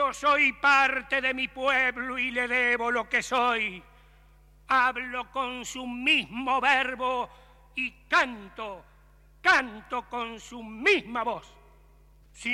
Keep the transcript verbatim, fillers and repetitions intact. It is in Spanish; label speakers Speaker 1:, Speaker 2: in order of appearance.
Speaker 1: Yo soy parte de mi pueblo y le debo lo que soy. Hablo con su mismo verbo y canto, canto con su misma voz.